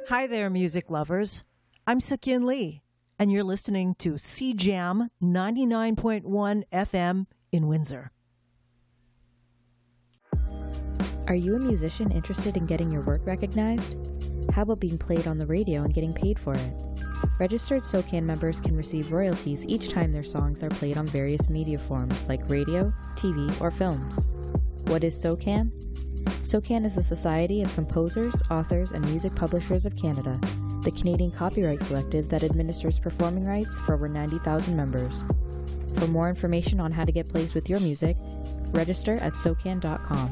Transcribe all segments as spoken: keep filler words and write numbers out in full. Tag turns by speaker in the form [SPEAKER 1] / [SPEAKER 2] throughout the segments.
[SPEAKER 1] Hi there, music lovers. I'm Suk-Yin Lee, and you're listening to C Jam ninety-nine point one F M in Windsor.
[SPEAKER 2] Are you a musician interested in getting your work recognized? How about being played on the radio and getting paid for it? Registered SOCAN members can receive royalties each time their songs are played on various media forms like radio, T V, or films. What is SOCAN? SOCAN is the Society of Composers, Authors, and Music Publishers of Canada, the Canadian copyright collective that administers performing rights for over ninety thousand members. For more information on how to get placed with your music, register at socan dot com.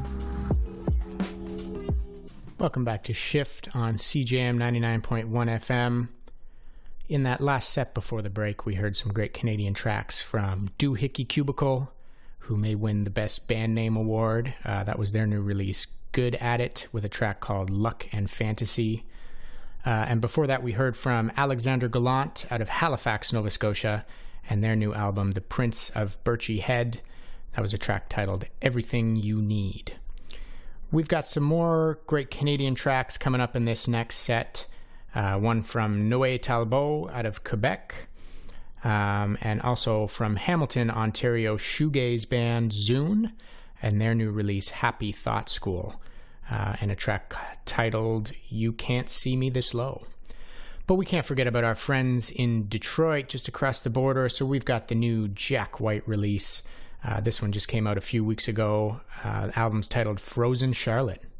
[SPEAKER 3] Welcome back to Shift on C J M ninety-nine point one F M. In that last set before the break, we heard some great Canadian tracks from Doohickey Cubicle, who may win the Best Band Name Award. Uh, that was their new release, Good At It, with a track called Luck and Fantasy. Uh, and before that, we heard from Alexander Gallant out of Halifax, Nova Scotia, and their new album, The Prince of Birchy Head. That was a track titled Everything You Need. We've got some more great Canadian tracks coming up in this next set. Uh, one from Noé Talbot out of Quebec, um, and also from Hamilton, Ontario shoegaze band Zune, and their new release Happy Thought School, uh, and a track titled You Can't See Me This Low. But we can't forget about our friends in Detroit, just across the border, so we've got the new Jack White release. Uh, this one just came out a few weeks ago. Uh, the album's titled Frozen Charlotte.